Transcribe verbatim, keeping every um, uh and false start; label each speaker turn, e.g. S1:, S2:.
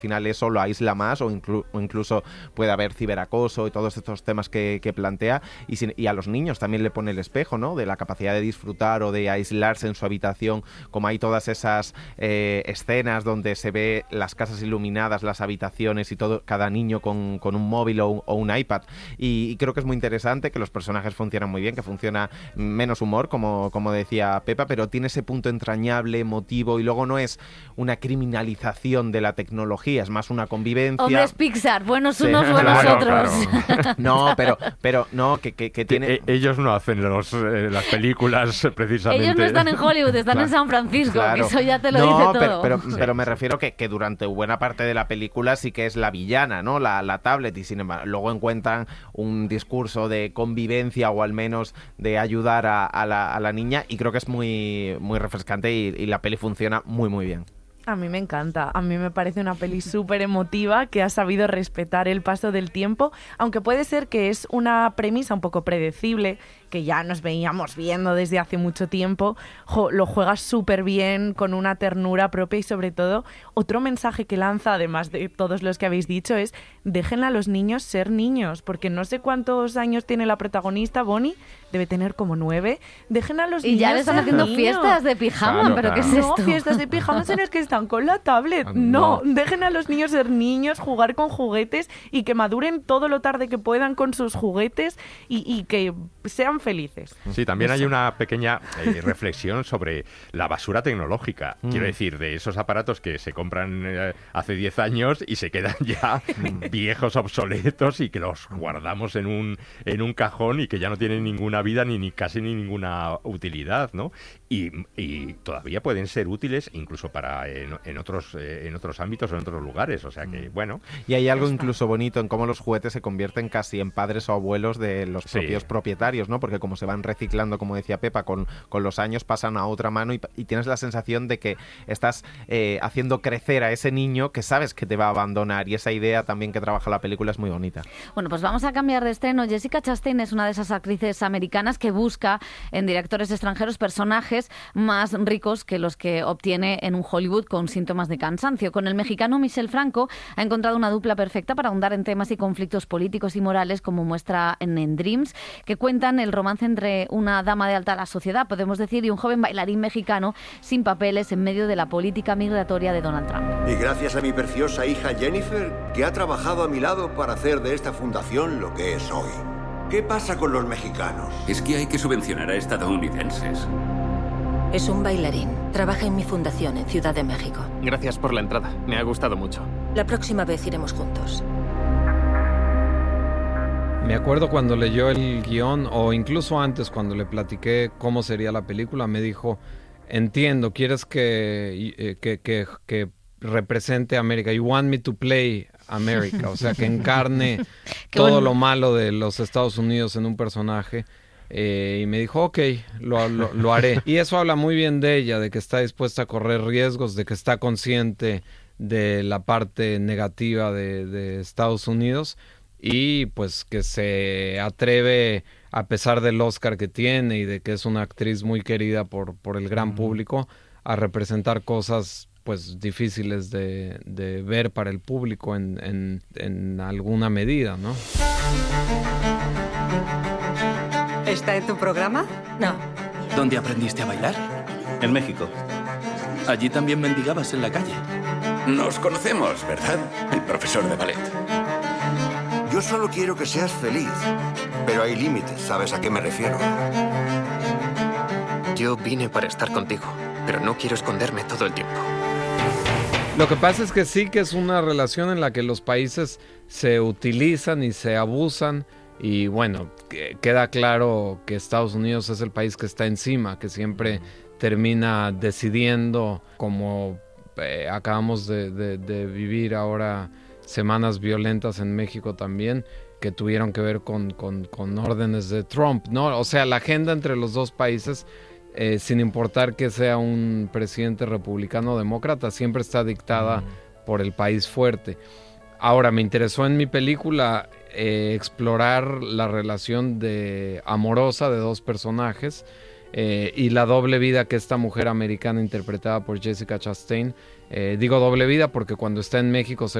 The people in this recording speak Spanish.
S1: final eso lo aísla más o, inclu- o incluso puede haber ciberacoso y todos estos temas que, que plantea y, sin, y a los niños también le pone el espejo, ¿no? De la capacidad de disfrutar o de aislarse en su habitación, como hay todas esas eh, escenas donde se ve las casas iluminadas, las habitaciones y todo, cada niño con, con un móvil o un, o un iPad y, y creo que es muy interesante, que los personajes funcionan muy bien, que funciona menos humor, como, como decía Pepa, pero tiene ese punto entrañable, emotivo y luego no es una criminalización de la tecnología, es más una convivencia.
S2: Hombre, es Pixar, buenos
S1: Sí,
S2: unos, buenos
S1: claro,
S2: otros.
S1: Claro. No, pero, pero no, que, que, que tiene...
S3: E- ellos no hacen los, eh, las películas precisamente.
S2: Ellos no están en Hollywood, están
S3: Claro.
S2: en San Francisco,
S1: Claro.
S2: que eso ya te lo
S1: no,
S2: dice
S1: pero,
S2: todo.
S1: pero,
S3: Sí.
S1: pero me refiero que, que durante buena parte de la película sí que es la villana, ¿no? La, la tablet, y sin embargo luego encuentran un discurso de convivencia o al menos de ayudar a, a, la, a la niña, y creo que es muy, muy refrescante y, y la peli funciona muy muy bien.
S4: A mí me encanta, a mí me parece una peli súper emotiva que ha sabido respetar el paso del tiempo, aunque puede ser que es una premisa un poco predecible, que ya nos veíamos viendo desde hace mucho tiempo. Jo, lo juega súper bien, con una ternura propia y sobre todo otro mensaje que lanza, además de todos los que habéis dicho, es dejen a los niños ser niños, porque no sé cuántos años tiene la protagonista, Bonnie, debe tener como nueve, dejen a los
S2: Y
S4: niños
S2: ya le están
S4: ser
S2: haciendo
S4: niños.
S2: fiestas de pijama,
S3: Claro,
S2: ¿pero qué es
S3: claro.
S2: esto?
S4: No, fiestas de pijamas en las que están con la tablet.
S3: Ah,
S4: No,
S3: no.
S4: dejen a los niños ser niños, jugar con juguetes y que maduren todo lo tarde que puedan con sus juguetes y, y que sean felices.
S3: Sí, también hay
S4: Eso.
S3: una pequeña eh, reflexión sobre la basura tecnológica.
S1: Mm.
S3: Quiero decir, de esos aparatos que se compran eh, hace diez años y se quedan ya viejos, obsoletos y que los guardamos en un, en un cajón y que ya no tienen ninguna vida ni, ni casi ni ninguna utilidad, ¿no? Y, y todavía pueden ser útiles incluso para en, en otros eh, en otros ámbitos o en otros lugares. O sea que, bueno,
S1: Y hay algo incluso bonito en cómo los juguetes se convierten casi en padres o abuelos de los
S3: Sí.
S1: propios propietarios, ¿no? Porque como se van reciclando, como decía Pepa, con, con los años pasan a otra mano y, y tienes la sensación de que estás eh, haciendo crecer a ese niño que sabes que te va a abandonar, y esa idea también que trabaja la película es muy bonita.
S2: Bueno, pues vamos a cambiar de estreno. Jessica Chastain es una de esas actrices americanas que busca en directores extranjeros personajes más ricos que los que obtiene en un Hollywood con síntomas de cansancio. Con el mexicano Michel Franco ha encontrado una dupla perfecta para ahondar en temas y conflictos políticos y morales, como muestra en, en Dreams, que cuentan el romance entre una dama de alta la sociedad, podemos decir, y un joven bailarín mexicano sin papeles en medio de la política migratoria de Donald Trump.
S5: Y gracias a mi preciosa hija Jennifer, que ha trabajado a mi lado para hacer de esta fundación lo que es hoy. ¿Qué pasa con los mexicanos?
S6: Es que hay que subvencionar a estadounidenses.
S7: Es un bailarín. Trabaja en mi fundación en Ciudad de México.
S8: Gracias por la entrada. Me ha gustado mucho.
S7: La próxima vez iremos juntos.
S9: Me acuerdo cuando leyó el guión, o incluso antes cuando le platiqué cómo sería la película, me dijo, entiendo, quieres que, eh, que, que, que represente América. You want me to play America. O sea, que encarne todo
S2: bueno.
S9: lo malo de los Estados Unidos en un personaje. Eh, y me dijo, ok, lo, lo, lo haré. Y eso habla muy bien de ella, de que está dispuesta a correr riesgos, de que está consciente de la parte negativa de, de Estados Unidos, y pues que se atreve, a pesar del Oscar que tiene y de que es una actriz muy querida por, por el gran público, a representar cosas pues difíciles de, de ver para el público en, en, en alguna medida, ¿no?
S10: ¿Está en tu programa?
S7: No.
S8: ¿Dónde aprendiste a bailar?
S6: En México.
S8: Allí también mendigabas en la calle.
S6: Nos conocemos, ¿verdad? El profesor de ballet.
S5: Yo solo quiero que seas feliz. Pero hay límites, ¿sabes a qué me refiero?
S8: Yo vine para estar contigo, pero no quiero esconderme todo el tiempo.
S9: Lo que pasa es que sí que es una relación en la que los países se utilizan y se abusan, y bueno, que- queda claro que Estados Unidos es el país que está encima, que siempre termina decidiendo, como eh, acabamos de, de, de vivir ahora semanas violentas en México también, que tuvieron que ver con, con, con órdenes de Trump, ¿no? O sea, la agenda entre los dos países, eh, sin importar que sea un presidente republicano o demócrata, siempre está dictada por el país fuerte. Ahora, me interesó en mi película eh, explorar la relación de amorosa de dos personajes, eh, y la doble vida que esta mujer americana interpretada por Jessica Chastain, eh, digo doble vida porque cuando está en México se